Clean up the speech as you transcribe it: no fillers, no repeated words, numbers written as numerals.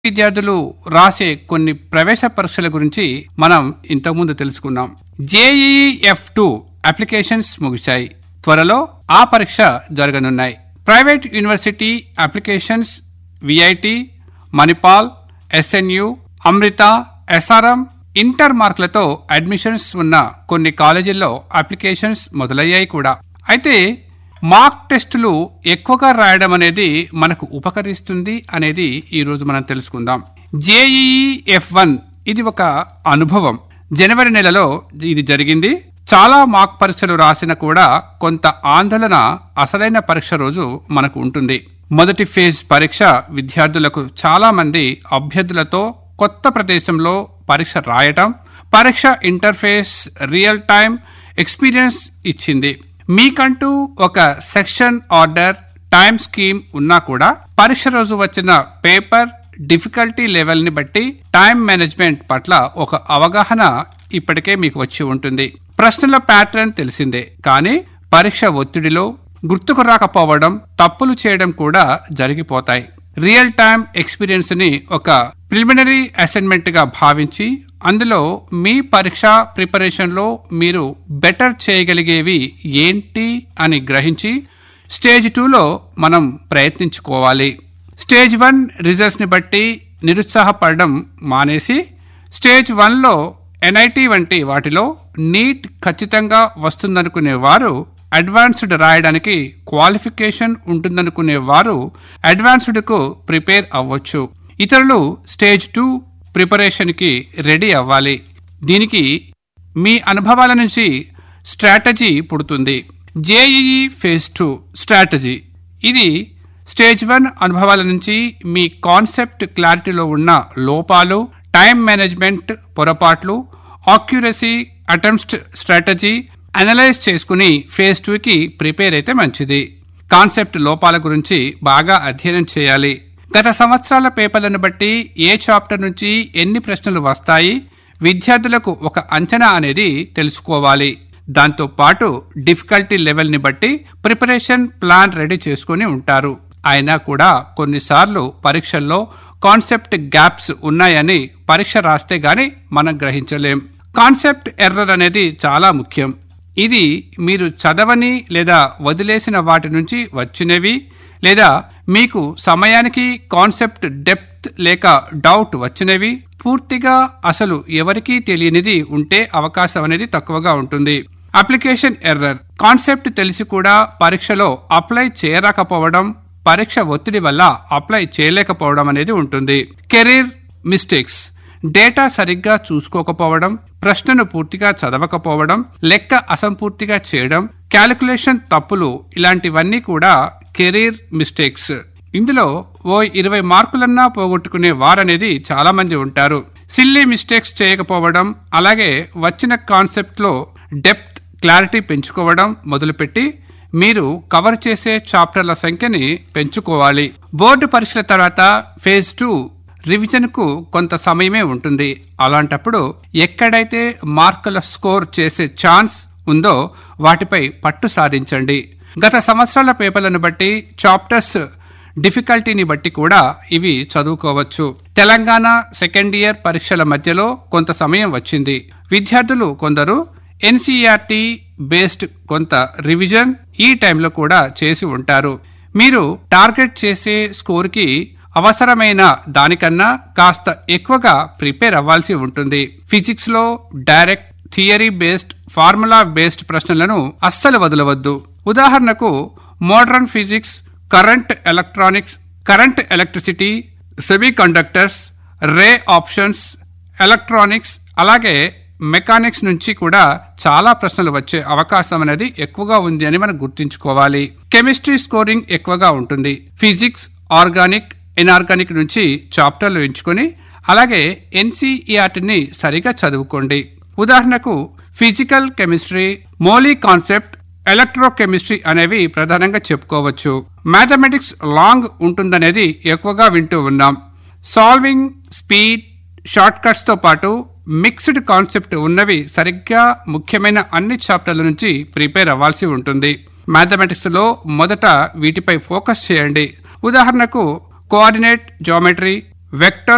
విద్యార్థులు రాసే కొన్ని ప్రవేశ పరీక్షల గురించి మనం ఇంతకుముందు తెలుసుకున్నాం. JEE-F2 అప్లికేషన్స్ ముగిశాయి. త్వరలో ఆ పరీక్ష జరగనున్నాయి. Private university applications VIT, Manipal, SNU, అమృత, SRM, ఇంటర్ మార్కులతో అడ్మిషన్స్ ఉన్న కొన్ని కాలేజీల్లో అప్లికేషన్స్ మొదలయ్యాయి కూడా. అయితే మాక్ టెస్టులు ఎక్కువగా రాయడం అనేది మనకు ఉపకరిస్తుంది అనేది ఈరోజు మనం తెలుసుకుందాం. JEE-F1 ఇది ఒక అనుభవం. జనవరి నెలలో ఇది జరిగింది. చాలా మాక్ పరీక్షలు రాసిన కూడా కొంత ఆందోళన అసలైన పరీక్ష రోజు మనకు ఉంటుంది. మొదటి ఫేజ్ పరీక్ష విద్యార్థులకు చాలా మంది అభ్యర్థులతో కొత్త ప్రదేశంలో పరీక్ష రాయటం, పరీక్ష ఇంటర్ఫేస్, రియల్ టైం ఎక్స్పీరియన్స్ ఇచ్చింది. మీకంటూ ఒక సెక్షన్ ఆర్డర్, టైం స్కీమ్ ఉన్నా కూడా పరీక్ష రోజు వచ్చిన పేపర్ డిఫికల్టీ లెవెల్ ని బట్టి టైం మేనేజ్మెంట్ పట్ల ఒక అవగాహన ఇప్పటికే మీకు వచ్చి ఉంటుంది. ప్రశ్నల ప్యాటర్న్ తెలిసిందే, కానీ పరీక్ష ఒత్తిడిలో గుర్తుకు రాకపోవడం, తప్పులు చేయడం కూడా జరిగిపోతాయి. రియల్ టైం ఎక్స్పీరియన్స్ ని ఒక ప్రిలిమినరీ అసైన్మెంట్ గా భావించి అందులో మీ పరీక్ష ప్రిపరేషన్ లో మీరు బెటర్ చేయగలిగేవి ఏంటి అని గ్రహించి స్టేజ్ 2లో మనం ప్రయత్నించుకోవాలి. స్టేజ్ 1 రిజల్ట్స్ ని బట్టి నిరుత్సాహపడడం మానేసి స్టేజ్ 1లో NIT వంటి వాటిలో నీట్ ఖచ్చితంగా వస్తుందనుకునే వారు అడ్వాన్స్డ్ రాయడానికి క్వాలిఫికేషన్ ఉంటుందనుకునే వారు అడ్వాన్స్డ్ కు ప్రిపేర్ అవ్వచ్చు. ఇతరులు స్టేజ్ 2 ప్రిపరేషన్ కి రెడీ అవ్వాలి. దీనికి మీ అనుభవాల నుంచి స్ట్రాటజీ పుడుతుంది. JEE ఫేజ్ 2 స్ట్రాటజీ ఇది స్టేజ్ 1 అనుభవాల నుంచి మీ కాన్సెప్ట్ క్లారిటీలో ఉన్న లోపాలు, టైం మేనేజ్మెంట్ పొరపాట్లు, ఆక్యురసీ, అటెంప్ట్ స్ట్రాటజీ అనలైజ్ చేసుకుని ఫేజ్ 2కి ప్రిపేర్ అయితే మంచిది. కాన్సెప్ట్ లోపాల గురించి బాగా అధ్యయనం చేయాలి. గత సంవత్సరాల పేపర్లను బట్టి ఏ చాప్టర్ నుంచి ఎన్ని ప్రశ్నలు వస్తాయి, విద్యార్థులకు ఒక అంచనా అనేది తెలుసుకోవాలి. దాంతో పాటు డిఫికల్టీ లెవెల్ ని బట్టి ప్రిపరేషన్ ప్లాన్ రెడీ చేసుకుని ఉంటారు. అయినా కూడా కొన్నిసార్లు పరీక్షల్లో కాన్సెప్ట్ గ్యాప్స్ ఉన్నాయని పరీక్ష రాస్తే గాని మనం గ్రహించలేం. కాన్సెప్ట్ ఎర్రర్ అనేది చాలా ముఖ్యం. ఇది మీరు చదవని లేదా వదిలేసిన వాటి నుంచి వచ్చినవి, లేదా మీకు సమయానికి కాన్సెప్ట్ డెప్త్ లేక డౌట్ వచ్చినవి, పూర్తిగా అసలు ఎవరికీ తెలియనిది ఉంటే అవకాశం అనేది తక్కువగా ఉంటుంది. అప్లికేషన్ ఎర్రర్, కాన్సెప్ట్ తెలిసి కూడా పరీక్షలో అప్లై చేయరాకపోవడం, పరీక్ష ఒత్తిడి వల్ల అప్లై చేయలేకపోవడం అనేది ఉంటుంది. కెరీర్ మిస్టేక్స్, డేటా సరిగ్గా చూసుకోకపోవడం, ప్రశ్నను పూర్తిగా చదవకపోవడం, లెక్క అసంపూర్తిగా చేయడం, క్యాలిక్యులేషన్ తప్పులు, ఇలాంటివన్నీ కూడా కెరీర్ మిస్టేక్స్. ఇందులో 20 మార్కులన్నా పోగొట్టుకునే వారనేది చాలా మంది ఉంటారు. సిల్లీ మిస్టేక్స్ చేయకపోవడం, అలాగే వచ్చిన కాన్సెప్ట్ లో డెప్త్, క్లారిటీ పెంచుకోవడం మొదలుపెట్టి మీరు కవర్ చేసే చాప్టర్ల సంఖ్యని పెంచుకోవాలి. బోర్డు పరీక్షల తర్వాత ఫేజ్ 2 రివిజన్ కు కొంత సమయమే ఉంటుంది. అలాంటప్పుడు ఎక్కడైతే మార్కుల స్కోర్ చేసే ఛాన్స్ ఉందో వాటిపై పట్టు సాధించండి. గత సంవత్సరాల పేపర్లను బట్టి, చాప్టర్స్ డిఫికల్టీని బట్టి కూడా ఇవి చదువుకోవచ్చు. తెలంగాణ సెకండ్ ఇయర్ పరీక్షల మధ్యలో కొంత సమయం వచ్చింది. విద్యార్థులు కొందరు NCERT బేస్డ్ కొంత రివిజన్ ఈ టైంలో కూడా చేసి ఉంటారు. మీరు టార్గెట్ చేసే స్కోర్కి అవసరమైన దానికన్నా కాస్త ఎక్కువగా ప్రిపేర్ అవ్వాల్సి ఉంటుంది. ఫిజిక్స్ లో direct theory based, formula based ప్రశ్నలను అస్సలు వదలవద్దు. ఉదాహరణకు modern physics, current electronics, current electricity, semi conductors, రే ఆప్షన్స్, ఎలక్ట్రానిక్స్, అలాగే మెకానిక్స్ నుంచి కూడా చాలా ప్రశ్నలు వచ్చే అవకాశం అనేది ఎక్కువగా ఉంది అని మనం గుర్తుంచుకోవాలి. కెమిస్ట్రీ స్కోరింగ్ ఎక్కువగా ఉంటుంది. ఫిజిక్స్, ఆర్గానిక్, ఇనార్గానిక్ నుంచి చాప్టర్లు ఎంచుకొని అలాగే NCERTని సరిగా చదువుకోండి. ఉదాహరణకు physical chemistry, Mouli concept, electrochemistry అనేవి ప్రధానంగా చెప్పుకోవచ్చు. మ్యాథమెటిక్స్ లాంగ్ ఉంటుందనేది ఎక్కువగా వింటూ ఉన్నాం. సాల్వింగ్ స్పీడ్, షార్ట్ కట్స్ తో పాటు మిక్స్డ్ కాన్సెప్ట్ ఉన్నవి సరిగ్గా ముఖ్యమైన అన్ని చాప్టర్ల నుంచి ప్రిపేర్ అవ్వాల్సి ఉంటుంది. మ్యాథమెటిక్స్ లో మొదట వీటిపై ఫోకస్ చేయండి. ఉదాహరణకు కోఆర్డినేట్ జామెట్రీ, వెక్టర్